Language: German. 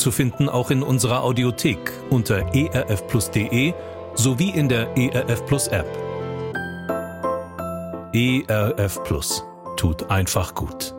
zu finden auch in unserer Audiothek unter erfplus.de sowie in der ERF Plus App. ERF Plus tut einfach gut.